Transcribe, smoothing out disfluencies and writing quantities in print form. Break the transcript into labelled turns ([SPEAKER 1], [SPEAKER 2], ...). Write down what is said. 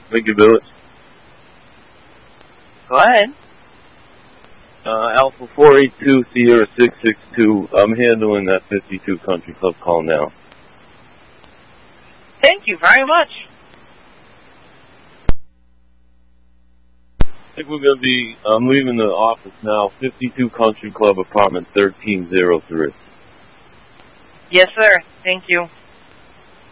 [SPEAKER 1] Lincoln Village.
[SPEAKER 2] Go ahead.
[SPEAKER 1] Alpha 482 Sierra 662. I'm handling that 52 Country Club call now.
[SPEAKER 2] Thank you very much.
[SPEAKER 1] I think we're going to be, I'm leaving the office now, 52 Country Club, apartment 1303.
[SPEAKER 2] Yes, sir. Thank you.